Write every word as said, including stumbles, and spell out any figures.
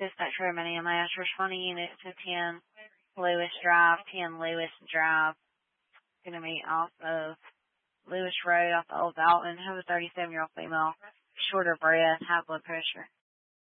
Dispatch Remedy and Last twenty units to ten Lewis Drive, ten Lewis Drive. Going to meet off of Lewis Road off the Old Dalton. Have a thirty-seven-year-old female, shorter breath, high blood pressure.